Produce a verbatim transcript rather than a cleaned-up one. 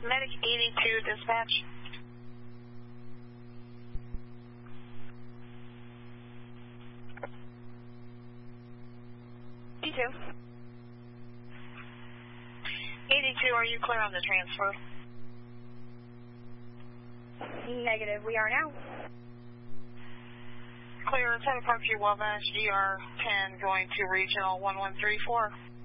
Medic eighty-two, dispatch. eighty-two. eighty-two, are you clear on the transfer? Negative, we are now. Clear, seven Parkview Wabash, G R ten going to regional one one three four.